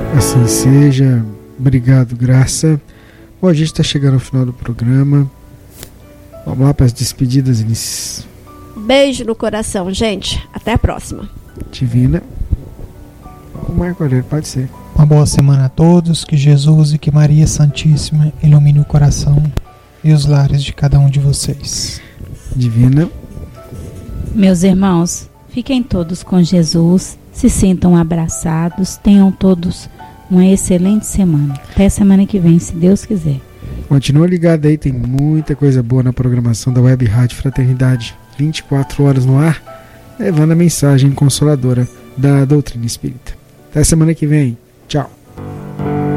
Assim seja. Obrigado, Graça. Bom, a gente está chegando ao final do programa. Vamos lá para as despedidas, Inês. Beijo no coração, gente. Até a próxima. Divina. O Marco Aurélio, pode ser. Uma boa semana a todos. Que Jesus e que Maria Santíssima ilumine o coração e os lares de cada um de vocês. Divina. Meus irmãos, fiquem todos com Jesus, se sintam abraçados, tenham todos uma excelente semana. Até semana que vem, se Deus quiser. Continua ligado aí, tem muita coisa boa na programação da Web Rádio Fraternidade. 24 horas no ar, levando a mensagem consoladora da doutrina espírita. Até semana que vem. Tchau.